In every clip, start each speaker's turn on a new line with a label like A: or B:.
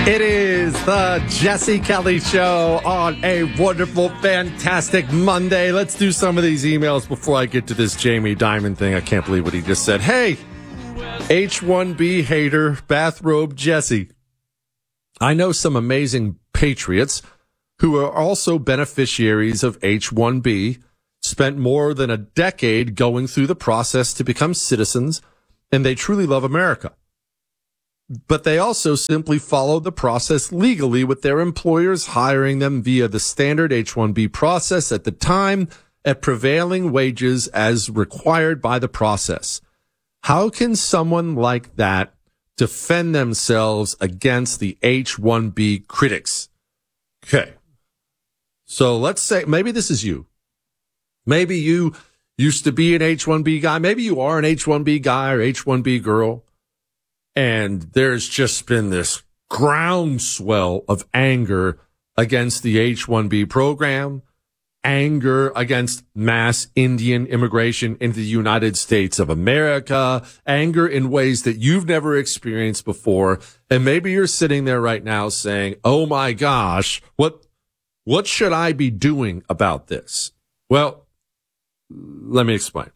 A: It is the Jesse Kelly Show on a wonderful, fantastic Monday. Let's do some of these emails before I get to this Jamie Dimon thing. I can't believe what he just said. Hey, H-1B hater, bathrobe Jesse. I know some amazing patriots who are also beneficiaries of H-1B, spent more than a decade going through the process to become citizens, and they truly love America. But they also simply followed the process legally with their employers hiring them via the standard H-1B process at the time at prevailing wages as required by the process. How can someone like that defend themselves against the H-1B critics? Okay. So let's say maybe this is you. Maybe you used to be an H-1B guy. Maybe you are an H-1B guy or H-1B girl. And there's just been this groundswell of anger against the H-1B program, anger against mass Indian immigration into the United States of America, anger in ways that you've never experienced before. And maybe you're sitting there right now saying, oh my gosh, what should I be doing about this? Well, let me explain.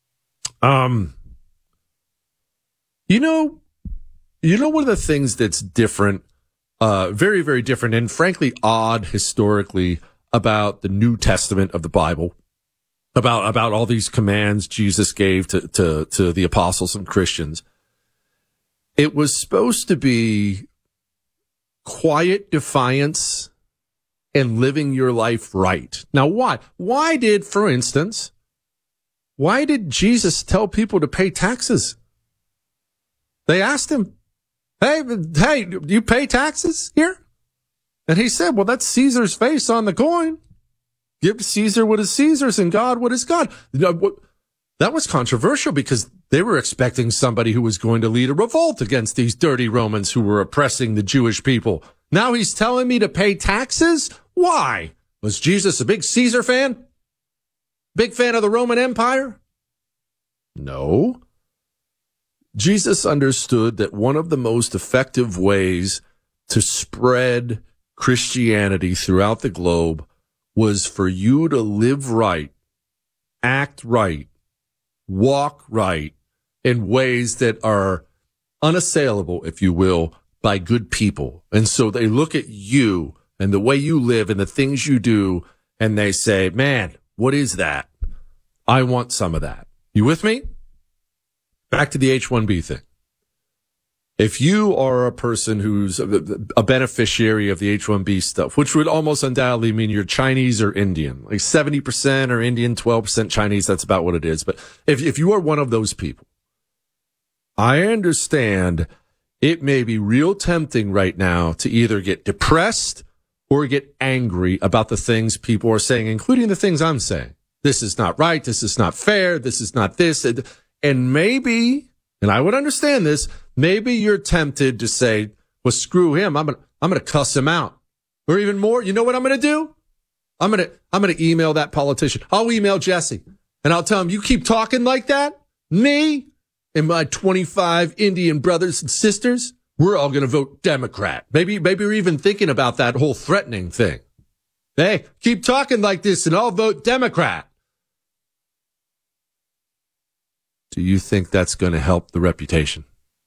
A: You know, one of the things that's different, very, very different, and frankly odd historically about the New Testament of the Bible, about all these commands Jesus gave to the apostles and Christians. It was supposed to be quiet defiance and living your life right. Now, why? Why did Jesus tell people to pay taxes? They asked him, Hey, do you pay taxes here? And he said, well, that's Caesar's face on the coin. Give Caesar what is Caesar's and God what is God. That was controversial because they were expecting somebody who was going to lead a revolt against these dirty Romans who were oppressing the Jewish people. Now he's telling me to pay taxes? Why? Was Jesus a big Caesar fan? Big fan of the Roman Empire? No. Jesus understood that one of the most effective ways to spread Christianity throughout the globe was for you to live right, act right, walk right in ways that are unassailable, if you will, by good people. And so they look at you and the way you live and the things you do, and they say, man, what is that? I want some of that. You with me? Back to the H-1B thing. If you are a person who's a beneficiary of the H-1B stuff, which would almost undoubtedly mean you're Chinese or Indian, like 70% are Indian, 12% Chinese, that's about what it is. But if you are one of those people, I understand it may be real tempting right now to either get depressed or get angry about the things people are saying, including the things I'm saying. This is not right. This is not fair. This is not this. And maybe, and I would understand this, maybe you're tempted to say, well, screw him. I'm going to cuss him out. Or even more, you know what I'm going to do? I'm going to email that politician. I'll email Jesse and I'll tell him, you keep talking like that, me and my 25 Indian brothers and sisters, we're all going to vote Democrat. Maybe you're even thinking about that whole threatening thing. Hey, keep talking like this and I'll vote Democrat. Do you think that's going to help the reputation?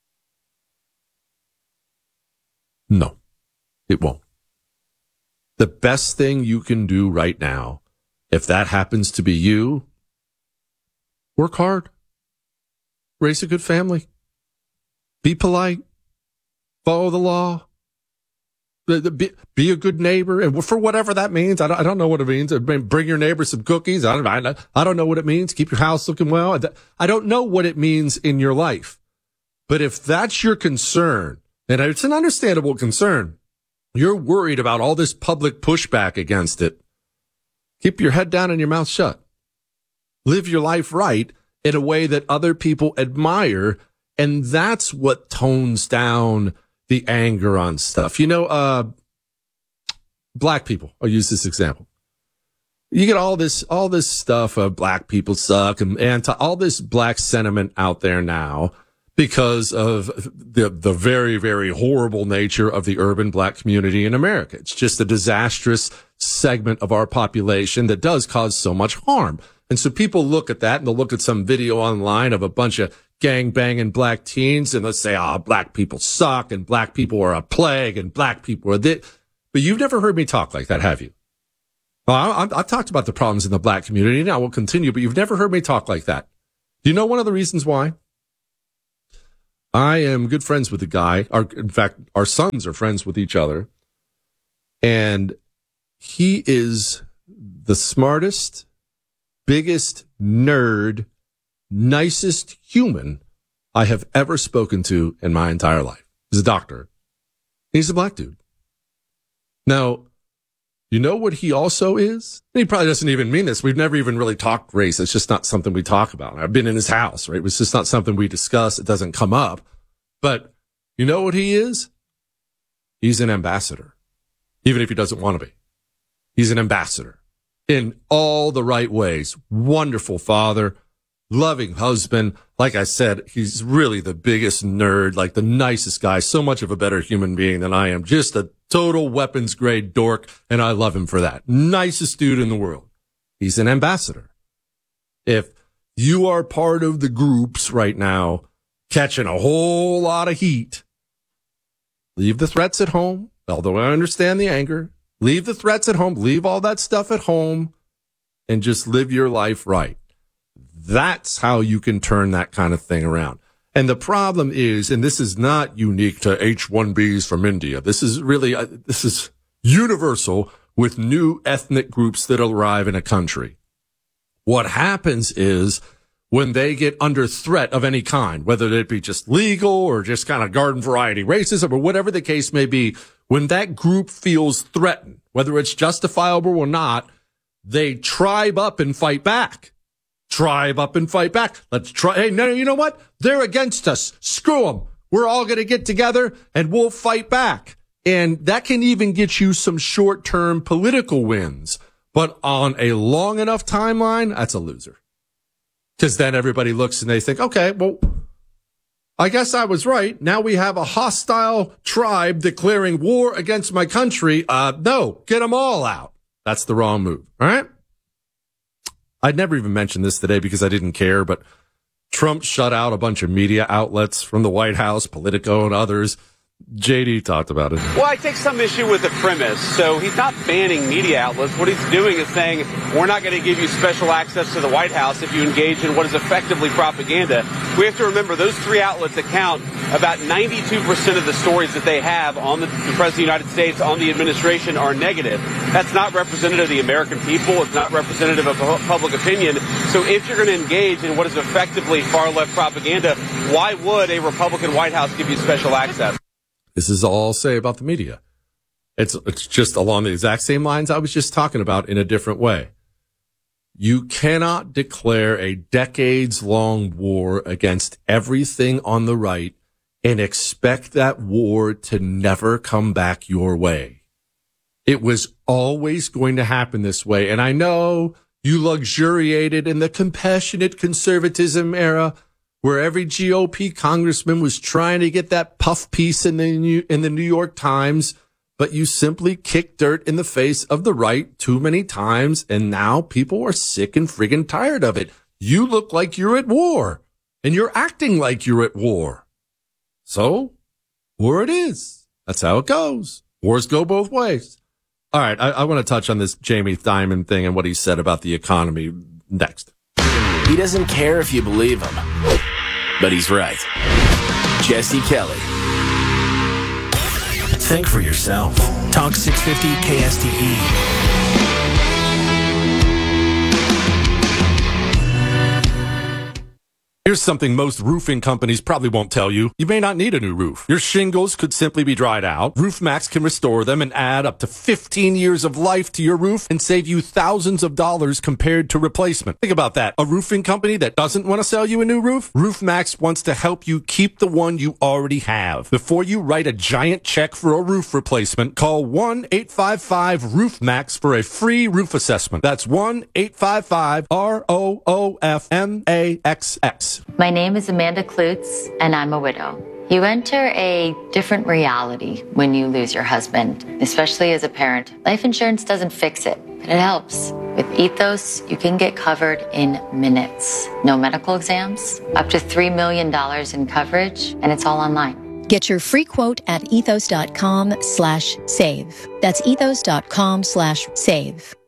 A: No, it won't. The best thing you can do right now, if that happens to be you, work hard, raise a good family, be polite, follow the law, be a good neighbor, and for whatever that means. I don't know what it means. Bring your neighbor some cookies. I don't know what it means. Keep your house looking well. I don't know what it means in your life. But if that's your concern, and it's an understandable concern, you're worried about all this public pushback against it, keep your head down and your mouth shut. Live your life right in a way that other people admire, and that's what tones down the anger on stuff. You know, black people, I'll use this example. You get all this stuff of black people suck and all this black sentiment out there now because of the very, very horrible nature of the urban black community in America. It's just a disastrous segment of our population that does cause so much harm. And so people look at that and they'll look at some video online of a bunch of gang-banging black teens and they'll say, black people suck and black people are a plague and black people are this. But you've never heard me talk like that, have you? Well, I've talked about the problems in the black community and I will continue, but you've never heard me talk like that. Do you know one of the reasons why? I am good friends with the guy. In fact, our sons are friends with each other. And he is the smartest, biggest nerd, nicest human I have ever spoken to in my entire life. He's a doctor. He's a black dude. Now, you know what he also is? And he probably doesn't even mean this. We've never even really talked race. It's just not something we talk about. I've been in his house, right? It's just not something we discuss. It doesn't come up. But you know what he is? He's an ambassador, even if he doesn't want to be. He's an ambassador in all the right ways. Wonderful father, loving husband. Like I said, he's really the biggest nerd, like the nicest guy, so much of a better human being than I am. Just a total weapons grade dork, and I love him for that. Nicest dude in the world. He's an ambassador. If you are part of the groups right now catching a whole lot of heat, leave the threats at home, although I understand the anger. Leave the threats at home, leave all that stuff at home, and just live your life right. That's how you can turn that kind of thing around. And the problem is, and this is not unique to H-1Bs from India. This is really, this is universal with new ethnic groups that arrive in a country. What happens is when they get under threat of any kind, whether it be just legal or just kind of garden variety racism or whatever the case may be, when that group feels threatened, whether it's justifiable or not, they tribe up and fight back. Tribe up and fight back. Let's try. Hey, no, you know what? They're against us. Screw them. We're all going to get together and we'll fight back. And that can even get you some short-term political wins. But on a long enough timeline, that's a loser. Because then everybody looks and they think, okay, well, I guess I was right. Now we have a hostile tribe declaring war against my country. No, get them all out. That's the wrong move. All right. I'd never even mentioned this today because I didn't care, but Trump shut out a bunch of media outlets from the White House, Politico and others. JD talked about it.
B: Well, I take some issue with the premise. So he's not banning media outlets. What he's doing is saying, we're not going to give you special access to the White House if you engage in what is effectively propaganda. We have to remember those three outlets account about 92% of the stories that they have on the President of the United States, on the administration, are negative. That's not representative of the American people. It's not representative of public opinion. So if you're going to engage in what is effectively far-left propaganda, why would a Republican White House give you special access?
A: This is all I'll say about the media. It's just along the exact same lines I was just talking about in a different way. You cannot declare a decades-long war against everything on the right and expect that war to never come back your way. It was always going to happen this way. And I know you luxuriated in the compassionate conservatism era where every GOP congressman was trying to get that puff piece in the New York Times, but you simply kicked dirt in the face of the right too many times, and now people are sick and friggin' tired of it. You look like you're at war, and you're acting like you're at war. So, war it is. That's how it goes. Wars go both ways. All right, I want to touch on this Jamie Dimon thing and what he said about the economy next.
C: He doesn't care if you believe him, but he's right. Jesse Kelly. Think for yourself. Talk 650 KSTE.
A: Here's something most roofing companies probably won't tell you. You may not need a new roof. Your shingles could simply be dried out. RoofMax can restore them and add up to 15 years of life to your roof and save you thousands of dollars compared to replacement. Think about that. A roofing company that doesn't want to sell you a new roof? RoofMax wants to help you keep the one you already have. Before you write a giant check for a roof replacement, call 1-855-ROOFMAX for a free roof assessment. That's 1-855-ROOFMAXX. News.
D: My name is Amanda Klutz, and I'm a widow. You enter a different reality when you lose your husband, especially as a parent. Life insurance doesn't fix it, but it helps. With Ethos, you can get covered in minutes. No medical exams, up to $3 million in coverage, and it's all online.
E: Get your free quote at ethos.com/save. That's ethos.com/save.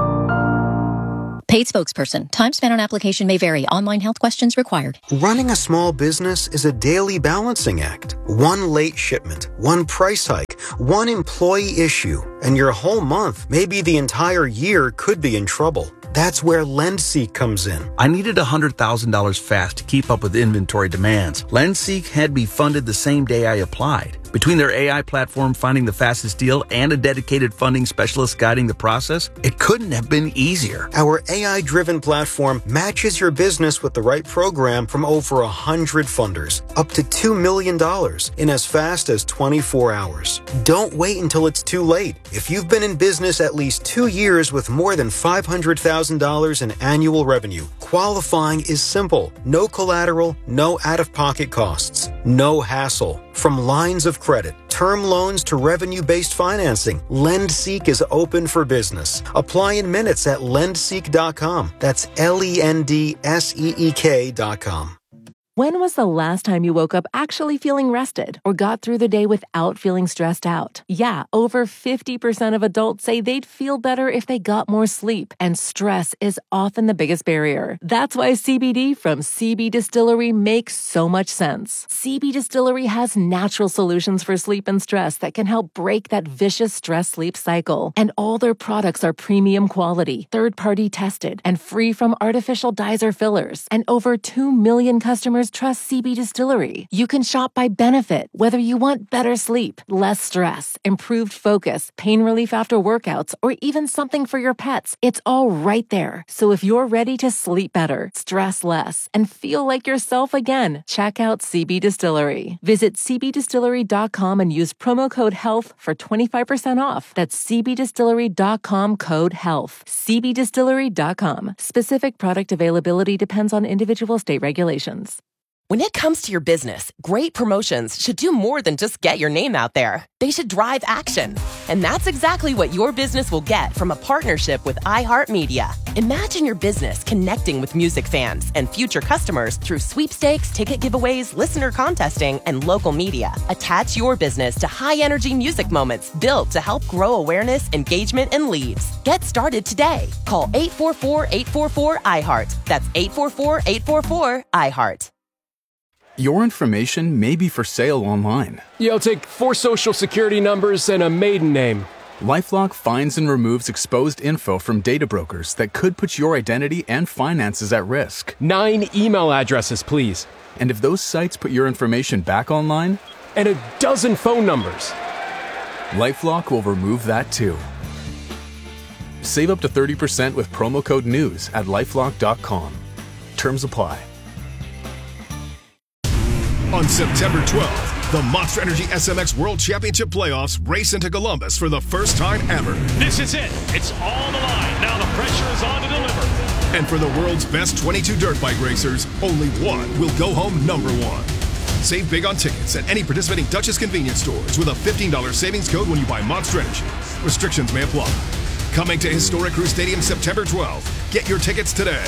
E: Paid spokesperson. Time spent on application may vary. Online health questions required.
F: Running a small business is a daily balancing act. One late shipment, one price hike, one employee issue, and your whole month, maybe the entire year, could be in trouble. That's where LendSeek comes in.
G: I needed $100,000 fast to keep up with inventory demands. LendSeek had me funded the same day I applied. Between their AI platform finding the fastest deal and a dedicated funding specialist guiding the process, it couldn't have been easier.
F: Our AI-driven platform matches your business with the right program from over 100 funders, up to $2 million in as fast as 24 hours. Don't wait until it's too late. If you've been in business at least 2 years with more than $500,000 in annual revenue, qualifying is simple. No collateral, no out-of-pocket costs, no hassle. From lines of credit, term loans to revenue-based financing, LendSeek is open for business. Apply in minutes at lendseek.com. That's LENDSEEK.com.
H: When was the last time you woke up actually feeling rested or got through the day without feeling stressed out? Yeah, over 50% of adults say they'd feel better if they got more sleep, and stress is often the biggest barrier. That's why CBD from CB Distillery makes so much sense. CB Distillery has natural solutions for sleep and stress that can help break that vicious stress-sleep cycle. And all their products are premium quality, third-party tested, and free from artificial dyes or fillers. And over 2 million customers trust CB Distillery. You can shop by benefit, whether you want better sleep, less stress, improved focus, pain relief after workouts, or even something for your pets. It's all right there. So if you're ready to sleep better, stress less, and feel like yourself again, check out CB Distillery. Visit cbdistillery.com and use promo code HEALTH for 25% off. That's cbdistillery.com, code HEALTH. cbdistillery.com. Specific product availability depends on individual state regulations.
I: When it comes to your business, great promotions should do more than just get your name out there. They should drive action. And that's exactly what your business will get from a partnership with iHeartMedia. Imagine your business connecting with music fans and future customers through sweepstakes, ticket giveaways, listener contesting, and local media. Attach your business to high-energy music moments built to help grow awareness, engagement, and leads. Get started today. Call 844-844-iHeart. That's 844-844-iHeart.
J: Your information may be for sale online.
K: You'll take 4 social security numbers and a maiden name.
J: LifeLock finds and removes exposed info from data brokers that could put your identity and finances at risk.
K: 9 email addresses, please.
J: And if those sites put your information back online?
K: And a dozen phone numbers.
J: LifeLock will remove that too. Save up to 30% with promo code NEWS at LifeLock.com. Terms apply.
L: On September 12th, the Monster Energy SMX World Championship Playoffs race into Columbus for the first time ever.
M: This is it. It's all the line. Now the pressure is on to deliver.
L: And for the world's best 22 dirt bike racers, only one will go home number one. Save big on tickets at any participating Dutchess convenience stores with a $15 savings code when you buy Monster Energy. Restrictions may apply. Coming to Historic Crew Stadium September 12th. Get your tickets today.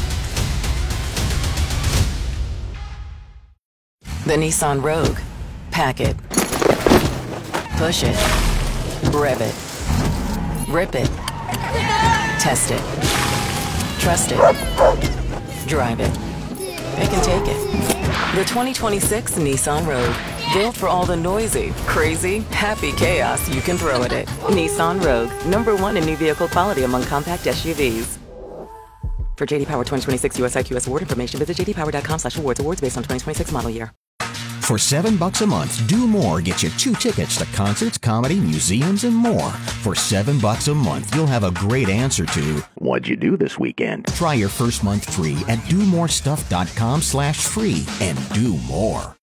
N: The Nissan Rogue. Pack it. Push it. Rev it. Rip it. Test it. Trust it. Drive it. Pick and take it. The 2026 Nissan Rogue. Built for all the noisy, crazy, happy chaos you can throw at it. Nissan Rogue. #1 in new vehicle quality among compact SUVs. For JD Power 2026 US IQS award information, visit jdpower.com/awards. Awards based on 2026 model year.
O: For $7 a month, Do More gets you 2 tickets to concerts, comedy, museums, and more. For $7 a month, you'll have a great answer to, what'd you do this weekend? Try your first month free at domorestuff.com/free and do more.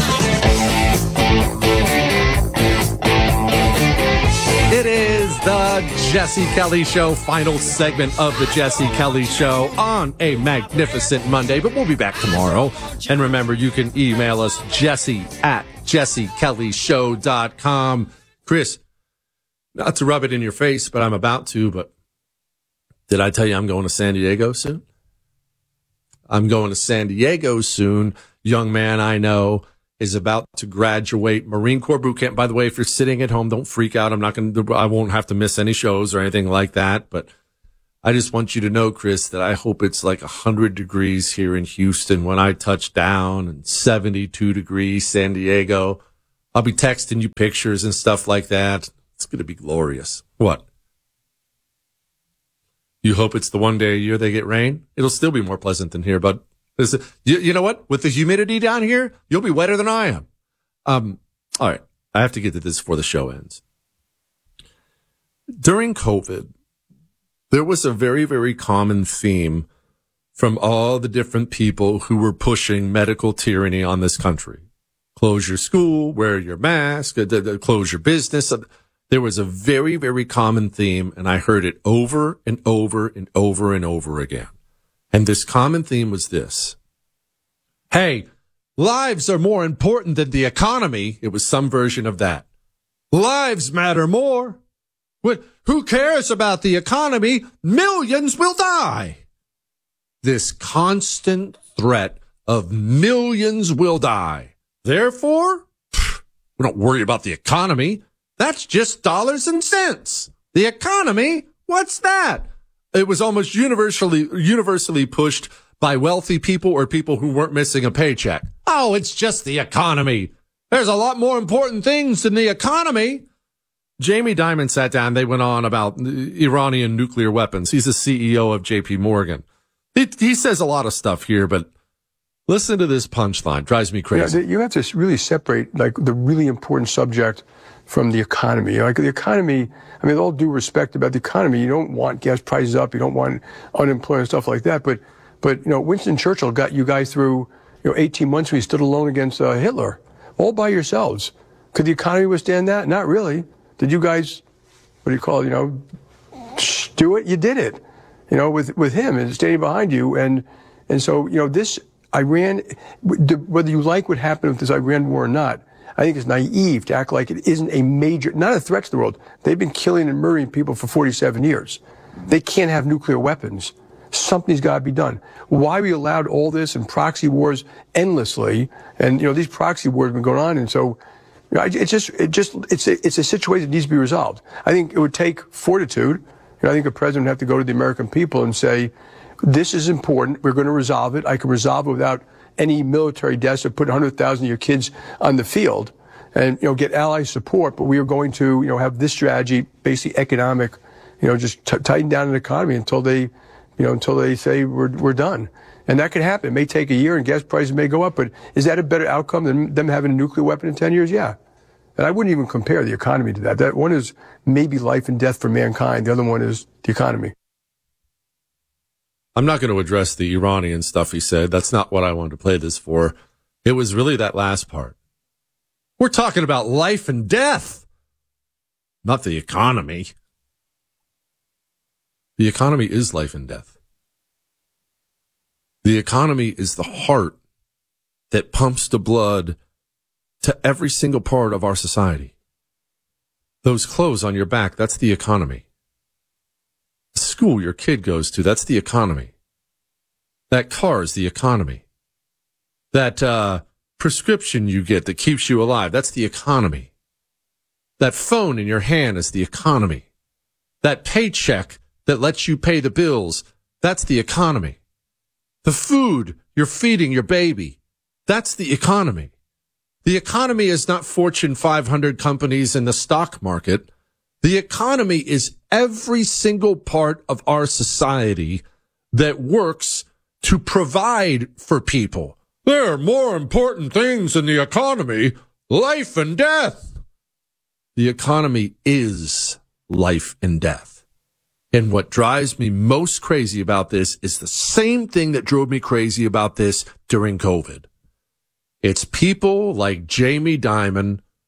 A: It is the The Jesse Kelly Show, final segment of the Jesse Kelly Show on a magnificent Monday, but we'll be back tomorrow. And remember, you can email us, jesse@jessekellyshow.com. Chris, not to rub it in your face, but I'm about to, but did I tell you I'm going to San Diego soon? I'm going to San Diego soon. Young man I know is about to graduate Marine Corps boot camp. By the way, if you're sitting at home, don't freak out. I won't have to miss any shows or anything like that. But I just want you to know, Chris, that I hope it's like 100 degrees here in Houston when I touch down, and 72 degrees San Diego. I'll be texting you pictures and stuff like that. It's going to be glorious. What? You hope it's the one day a year they get rain? It'll still be more pleasant than here, but you know what? With the humidity down here, you'll be wetter than I am. All right. I have to get to this before the show ends. During COVID, there was a very, very common theme from all the different people who were pushing medical tyranny on this country. Close your school, wear your mask, close your business. There was a very, very common theme, and I heard it over and over and over and over again. And this common theme was this. Hey, lives are more important than the economy. It was some version of that. Lives matter more. Who cares about the economy? Millions will die. This constant threat of millions will die. Therefore, we don't worry about the economy. That's just dollars and cents. The economy, what's that? It was almost universally pushed by wealthy people or people who weren't missing a paycheck. Oh, it's just the economy. There's a lot more important things than the economy. Jamie Dimon sat down. They went on about Iranian nuclear weapons. He's the CEO of JP Morgan. He says a lot of stuff here, but listen to this punchline. Drives me crazy.
P: Yeah, you have to really separate like the really important subject from the economy. Like the economy, I mean, with all due respect about the economy, you don't want gas prices up, you don't want unemployment, stuff like that. But Winston Churchill got you guys through 18 months when you stood alone against Hitler, all by yourselves. Could the economy withstand that? Not really. Did you guys, what do you call it, do it? You did it, with him and standing behind you. And so, this Iran, whether you like what happened with this Iran war or not, I think it's naive to act like it isn't a major, not a threat to the world. They've been killing and murdering people for 47 years. They can't have nuclear weapons. Something's got to be done. Why we allowed all this and proxy wars endlessly, and these proxy wars have been going on, and so it's a situation that needs to be resolved. I think it would take fortitude. I think a president would have to go to the American people and say, this is important. We're going to resolve it. I can resolve it without any military deaths or put 100,000 of your kids on the field and, get ally support. But we are going to, have this strategy, basically economic, just tighten down the economy until they say we're done. And that could happen. It may take a year and gas prices may go up. But is that a better outcome than them having a nuclear weapon in 10 years? Yeah. And I wouldn't even compare the economy to that. That one is maybe life and death for mankind. The other one is the economy.
A: I'm not going to address the Iranian stuff he said. That's not what I wanted to play this for. It was really that last part. We're talking about life and death, not the economy. The economy is life and death. The economy is the heart that pumps the blood to every single part of our society. Those clothes on your back, that's the economy. The school your kid goes to, that's the economy. That car is the economy. That prescription you get that keeps you alive, that's the economy. That phone in your hand is the economy. That paycheck that lets you pay the bills, that's the economy. The food you're feeding your baby, that's the economy. The economy is not Fortune 500 companies in the stock market. The economy is every single part of our society that works to provide for people. There are more important things in the economy, life and death. The economy is life and death. And what drives me most crazy about this is the same thing that drove me crazy about this during COVID. It's people like Jamie Dimon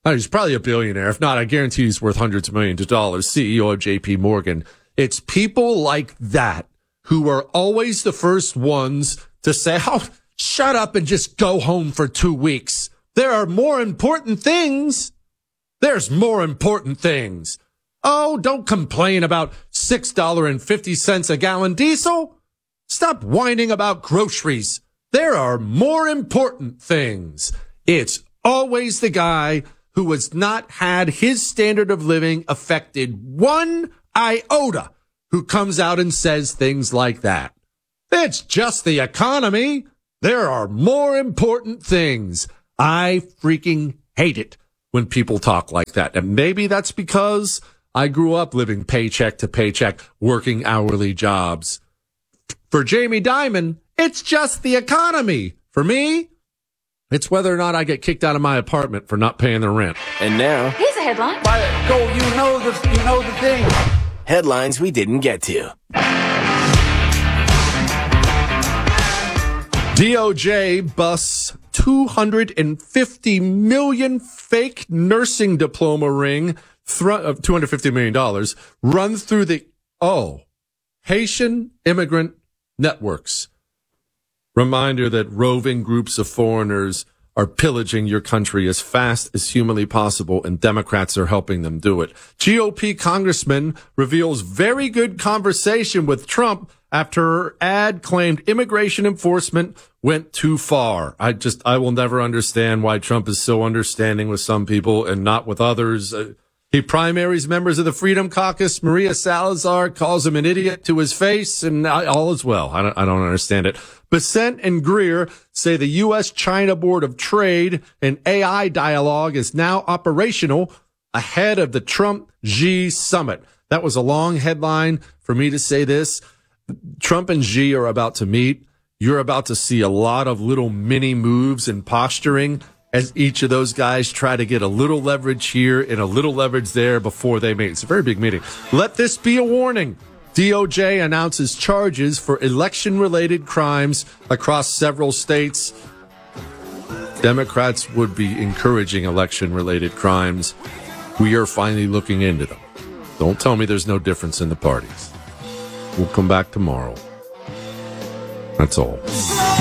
A: He's probably a billionaire. If not, I guarantee he's worth hundreds of millions of dollars. CEO of JP Morgan. It's people like that who are always the first ones to say, oh, shut up and just go home for 2 weeks. There are more important things. There's more important things. Oh, don't complain about $6.50 a gallon diesel. Stop whining about groceries. There are more important things. It's always the guy who has not had his standard of living affected one iota who comes out and says things like that. It's just the economy. There are more important things. I freaking hate it when people talk like that. And maybe that's because I grew up living paycheck to paycheck, working hourly jobs. For Jamie Dimon, it's just the economy. For me, it's whether or not I get kicked out of my apartment for not paying the rent.
C: And now,
Q: here's a headline.
C: You know the thing. Headlines we didn't get to.
A: DOJ busts $250 million fake nursing diploma ring of $250 million run through the Haitian immigrant networks. Reminder that roving groups of foreigners are pillaging your country as fast as humanly possible, and Democrats are helping them do it. GOP congressman reveals very good conversation with Trump after her ad claimed immigration enforcement went too far. I will never understand why Trump is so understanding with some people and not with others. He primaries members of the Freedom Caucus. Maria Salazar calls him an idiot to his face, and all is well. I don't understand it. Bessent and Greer say the U.S.-China Board of Trade and AI dialogue is now operational ahead of the Trump-Xi summit. That was a long headline for me to say this. Trump and Xi are about to meet. You're about to see a lot of little mini moves and posturing as each of those guys try to get a little leverage here and a little leverage there before they meet. It's a very big meeting. Let this be a warning. DOJ announces charges for election-related crimes across several states. Democrats would be encouraging election-related crimes. We are finally looking into them. Don't tell me there's no difference in the parties. We'll come back tomorrow. That's all.